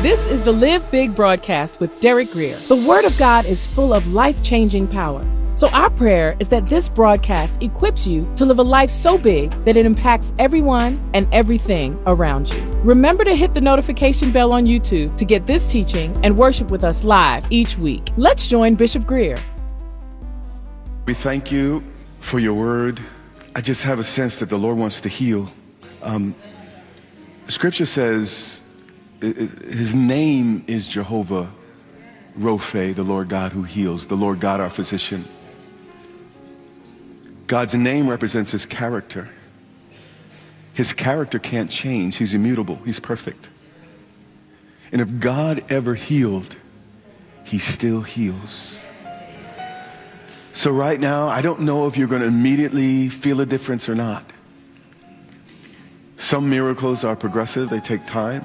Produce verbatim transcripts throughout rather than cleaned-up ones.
This is the Live Big broadcast with Derek Grier. The Word of God is full of life-changing power. So our prayer is that this broadcast equips you to live a life so big that it impacts everyone and everything around you. Remember to hit the notification bell on YouTube to get this teaching and worship with us live each week. Let's join Bishop Grier. We thank you for your word. I just have a sense that the Lord wants to heal. Um, scripture says his name is Jehovah Rophe, the Lord God who heals, the Lord God our physician. God's name represents his character. His character can't change. He's immutable. He's perfect. And if God ever healed, he still heals. So right now, I don't know if you're going to immediately feel a difference or not. Some miracles are progressive. They take time.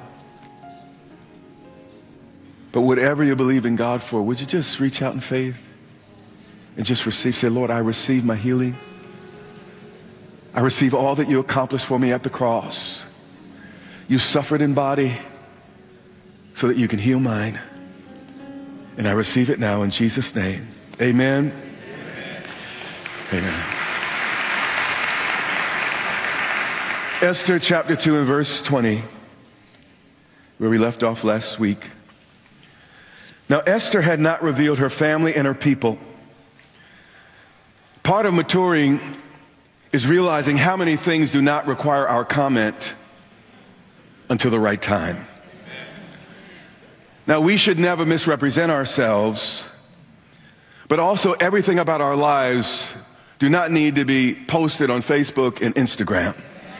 But whatever you believe in God for, would you just reach out in faith and just receive? Say, Lord, I receive my healing. I receive all that you accomplished for me at the cross. You suffered in body so that you can heal mine. And I receive it now in Jesus' name. Amen. Amen. Amen. Esther chapter two and verse twenty, where we left off last week. Now Esther had not revealed her family and her people. Part of maturing is realizing how many things do not require our comment until the right time. Now, we should never misrepresent ourselves, but also everything about our lives do not need to be posted on Facebook and Instagram.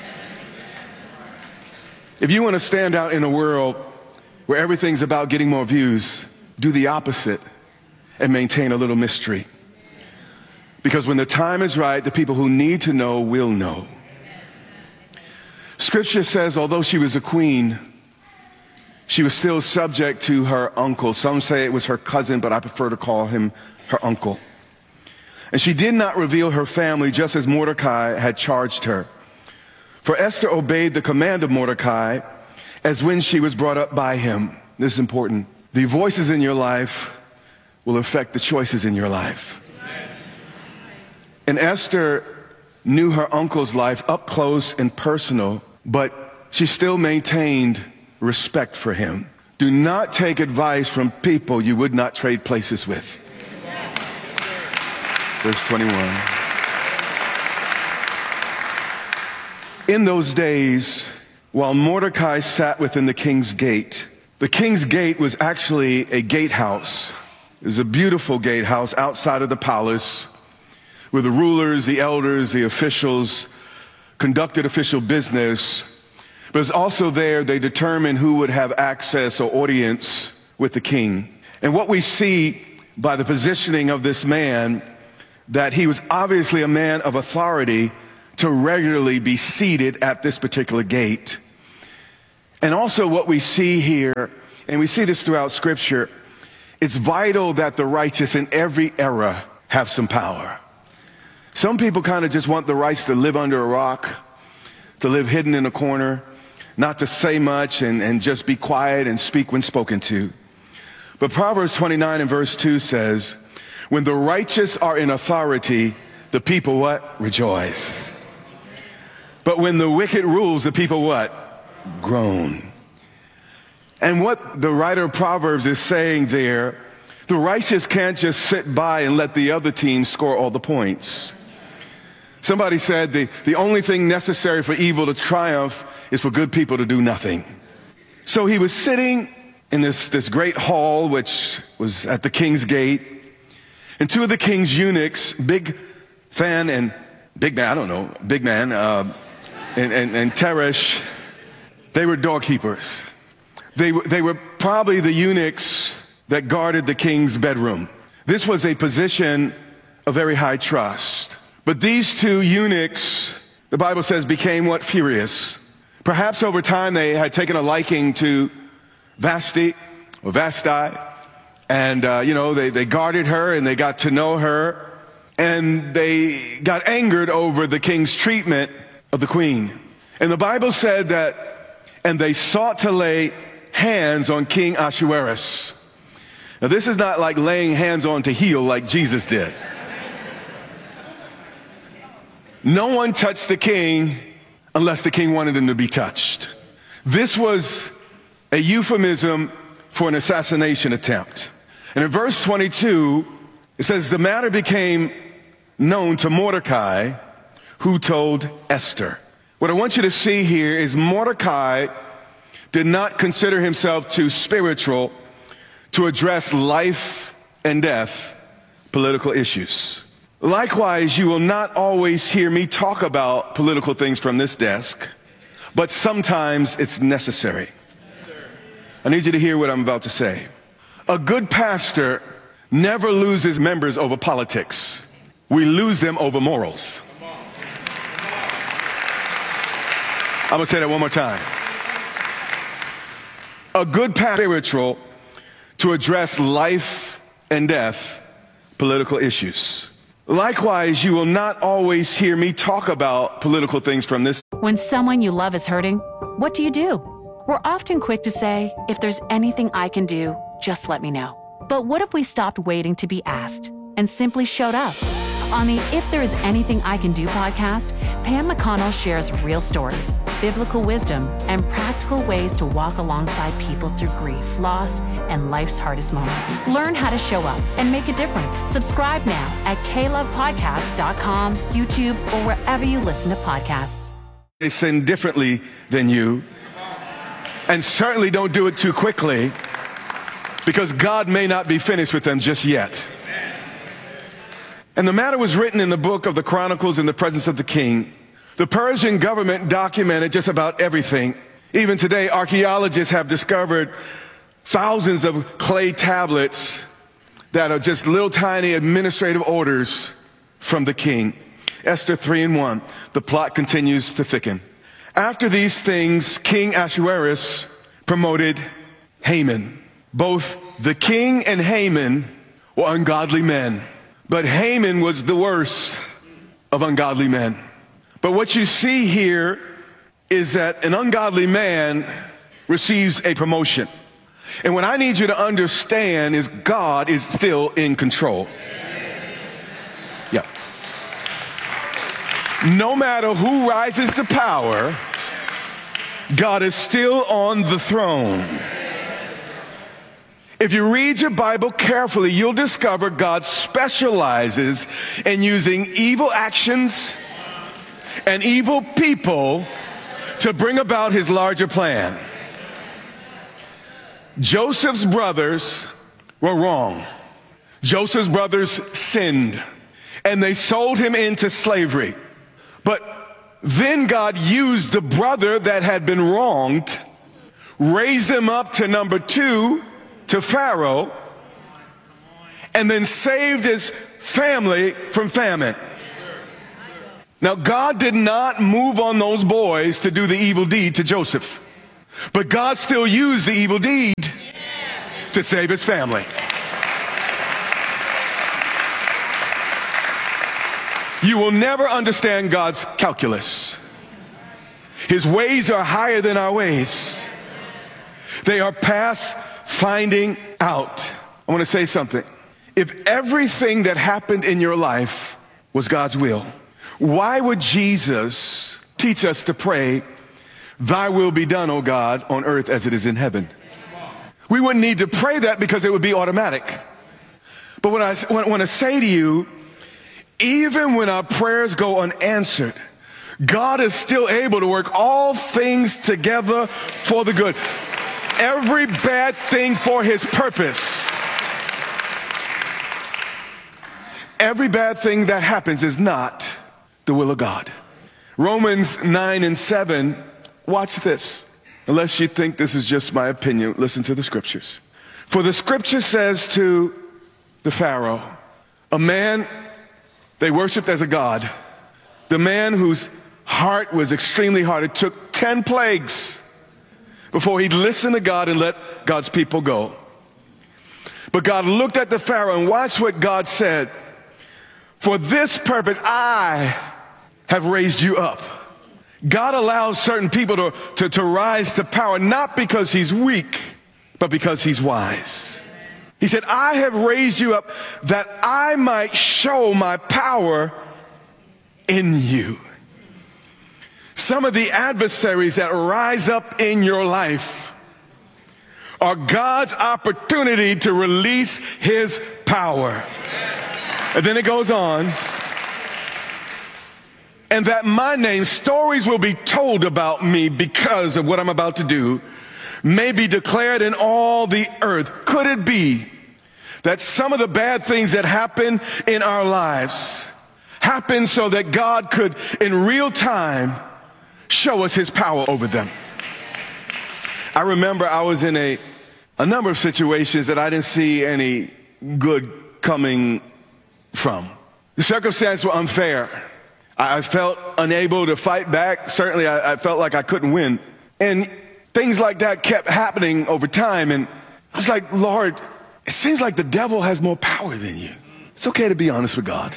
If you want to stand out in a world where everything's about getting more views, do the opposite and maintain a little mystery. Because when the time is right, the people who need to know will know. Scripture says, although she was a queen, she was still subject to her uncle. Some say it was her cousin, but I prefer to call him her uncle. And she did not reveal her family just as Mordecai had charged her. For Esther obeyed the command of Mordecai as when she was brought up by him. This is important. The voices in your life will affect the choices in your life. And Esther knew her uncle's life up close and personal, but she still maintained respect for him. Do not take advice from people you would not trade places with. Verse twenty-one. In those days, while Mordecai sat within the king's gate, the king's gate was actually a gatehouse. It was a beautiful gatehouse outside of the palace, where the rulers, the elders, the officials conducted official business. But it's also there they determined who would have access or audience with the king. And what we see by the positioning of this man, that he was obviously a man of authority to regularly be seated at this particular gate. And also what we see here, and we see this throughout Scripture, it's vital that the righteous in every era have some power. Some people kind of just want the rights to live under a rock, to live hidden in a corner, not to say much and, and just be quiet and speak when spoken to. But Proverbs twenty-nine and verse two says, when the righteous are in authority, the people what? Rejoice. But when the wicked rules, the people what? Groan. And what the writer of Proverbs is saying there, the righteous can't just sit by and let the other team score all the points. Somebody said the, the only thing necessary for evil to triumph is for good people to do nothing. So he was sitting in this, this great hall, which was at the king's gate. And two of the king's eunuchs, Big Fan and Big Man, I don't know, Big Man, uh, and, and, and Teresh, they were doorkeepers. They, they were probably the eunuchs that guarded the king's bedroom. This was a position of very high trust. But these two eunuchs, the Bible says, became what? Furious. Perhaps over time they had taken a liking to Vashti or Vashti. And, uh, you know, they, they guarded her and they got to know her. And they got angered over the king's treatment of the queen. And the Bible said that, and they sought to lay hands on King Ahasuerus. Now, this is not like laying hands on to heal like Jesus did. No one touched the king unless the king wanted him to be touched. This was a euphemism for an assassination attempt. And in verse twenty-two, it says, the matter became known to Mordecai, who told Esther. What I want you to see here is Mordecai did not consider himself too spiritual to address life and death political issues. Likewise, you will not always hear me talk about political things from this desk, but sometimes it's necessary. I need you to hear what I'm about to say. A good pastor never loses members over politics. We lose them over morals. I'm going to say that one more time. A good pastor is spiritual to address life and death political issues. Likewise, you will not always hear me talk about political things from this. When someone you love is hurting, what do you do? We're often quick to say, if there's anything I can do, just let me know. But what if we stopped waiting to be asked and simply showed up? On the If There Is Anything I Can Do podcast, Pam McConnell shares real stories, biblical wisdom, and practical ways to walk alongside people through grief, loss, and life's hardest moments. Learn how to show up and make a difference. Subscribe now at k love podcast dot com, YouTube, or wherever you listen to podcasts. They sin differently than you, and certainly don't do it too quickly, because God may not be finished with them just yet. And the matter was written in the book of the Chronicles in the presence of the king. The Persian government documented just about everything. Even today, archaeologists have discovered thousands of clay tablets that are just little tiny administrative orders from the king. Esther three and one, the plot continues to thicken. After these things, King Ahasuerus promoted Haman. Both the king and Haman were ungodly men. But Haman was the worst of ungodly men. But what you see here is that an ungodly man receives a promotion. And what I need you to understand is God is still in control. Yeah. No matter who rises to power, God is still on the throne. If you read your Bible carefully, you'll discover God specializes in using evil actions and evil people to bring about his larger plan. Joseph's brothers were wrong. Joseph's brothers sinned, and they sold him into slavery. But then God used the brother that had been wronged, raised him up to number two, to Pharaoh, and then saved his family from famine. Now, God did not move on those boys to do the evil deed to Joseph, but God still used the evil deed to save his family. You will never understand God's calculus. His ways are higher than our ways. They are past finding out. I want to say something. If everything that happened in your life was God's will, why would Jesus teach us to pray, thy will be done, O God, on earth as it is in heaven? We wouldn't need to pray that because it would be automatic. But what I want to say to you, even when our prayers go unanswered, God is still able to work all things together for the good. Every bad thing for his purpose. Every bad thing that happens is not the will of God. Romans nine and seven, watch this. Unless you think this is just my opinion, listen to the scriptures. For the scripture says to the Pharaoh, a man they worshiped as a god, the man whose heart was extremely hard, it took ten plagues before he'd listen to God and let God's people go. But God looked at the Pharaoh and watched what God said. For this purpose, I have raised you up. God allows certain people to, to, to rise to power, not because he's weak, but because he's wise. He said, I have raised you up that I might show my power in you. Some of the adversaries that rise up in your life are God's opportunity to release his power. And then it goes on. And that my name, stories will be told about me because of what I'm about to do, may be declared in all the earth. Could it be that some of the bad things that happen in our lives happen so that God could, in real time, show us his power over them? I remember I was in a, a number of situations that I didn't see any good coming from. The circumstances were unfair. I felt unable to fight back. Certainly, I, I felt like I couldn't win. And things like that kept happening over time. And I was like, Lord, it seems like the devil has more power than you. It's okay to be honest with God.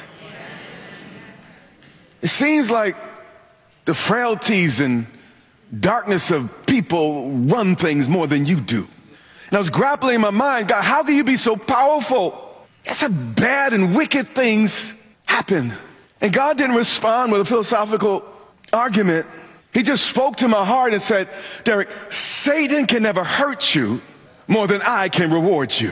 It seems like the frailties and darkness of people run things more than you do. And I was grappling in my mind, God, how can you be so powerful? It's a bad and wicked things happen. And God didn't respond with a philosophical argument. He just spoke to my heart and said, Derek, Satan can never hurt you more than I can reward you.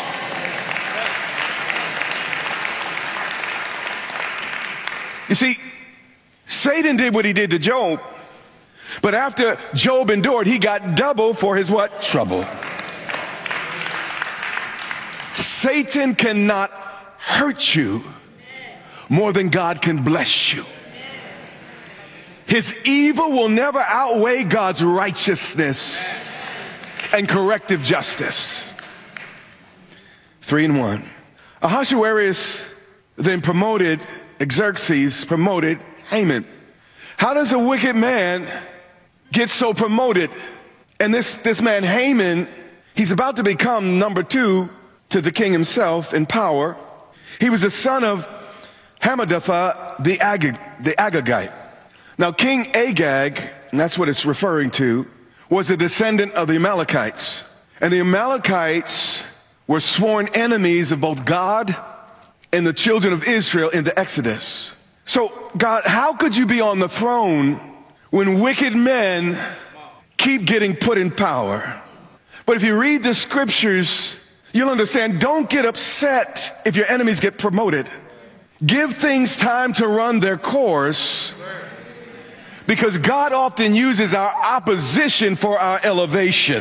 You see, Satan did what he did to Job, but after Job endured, he got double for his what? Trouble. Satan cannot hurt you more than God can bless you. His evil will never outweigh God's righteousness and corrective justice. Three in one. Ahasuerus then promoted, Xerxes promoted Haman. How does a wicked man get so promoted? And this, this man Haman, he's about to become number two to the king himself in power. He was the son of Hammedatha the, Agag, the Agagite. Now, King Agag, and that's what it's referring to, was a descendant of the Amalekites. And the Amalekites were sworn enemies of both God and the children of Israel in the Exodus. So, God, how could you be on the throne when wicked men keep getting put in power? But if you read the scriptures, you'll understand, don't get upset if your enemies get promoted. Give things time to run their course, because God often uses our opposition for our elevation.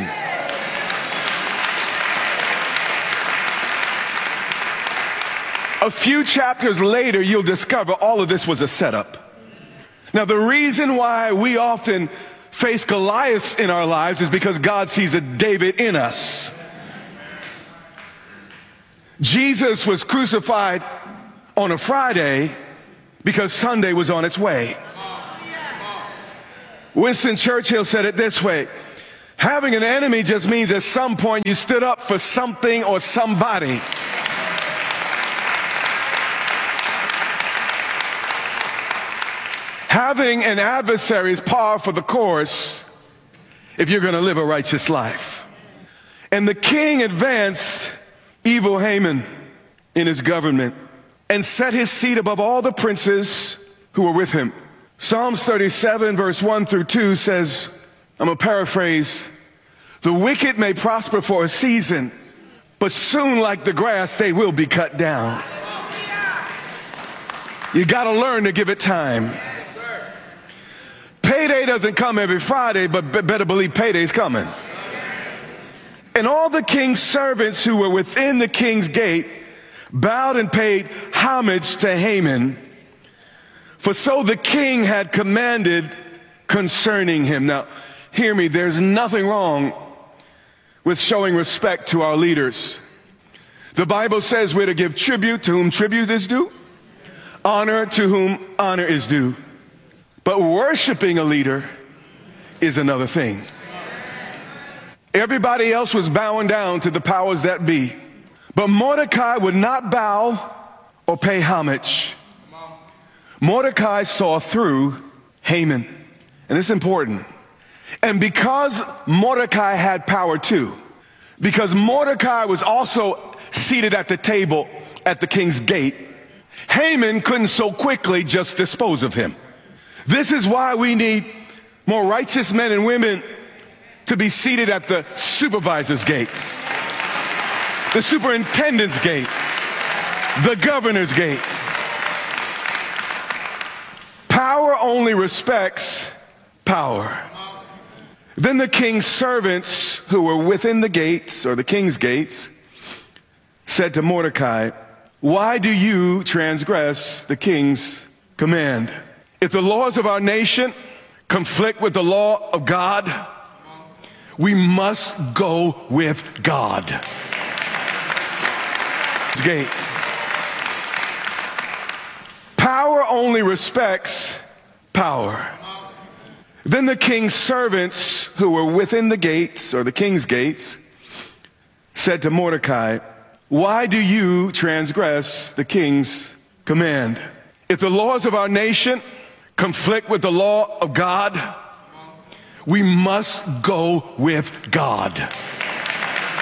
A few chapters later, you'll discover all of this was a setup. Now, the reason why we often face Goliaths in our lives is because God sees a David in us. Jesus was crucified on a Friday because Sunday was on its way. Winston Churchill said it this way: having an enemy just means at some point you stood up for something or somebody. Having an adversary is par for the course if you're going to live a righteous life. And the king advanced evil Haman in his government and set his seat above all the princes who were with him. Psalms thirty-seven verse one through two says, I'm going to paraphrase, the wicked may prosper for a season, but soon like the grass they will be cut down. You got to learn to give it time. Payday doesn't come every Friday, but better believe payday's coming. And all the king's servants who were within the king's gate bowed and paid homage to Haman, for so the king had commanded concerning him. Now, hear me, there's nothing wrong with showing respect to our leaders. The Bible says we're to give tribute to whom tribute is due, honor to whom honor is due. But worshiping a leader is another thing. Everybody else was bowing down to the powers that be, but Mordecai would not bow or pay homage. Mordecai saw through Haman. And this is important. And because Mordecai had power too, because Mordecai was also seated at the table at the king's gate, Haman couldn't so quickly just dispose of him. This is why we need more righteous men and women to be seated at the supervisor's gate, the superintendent's gate, the governor's gate. Power only respects power. Then the king's servants who were within the gates, or the king's gates, said to Mordecai, "Why do you transgress the king's command? If the laws of our nation conflict with the law of God, we must go with God." Gate. Power only respects power. Then the king's servants who were within the gates, or the king's gates, said to Mordecai, "Why do you transgress the king's command? If the laws of our nation conflict with the law of God, we must go with God."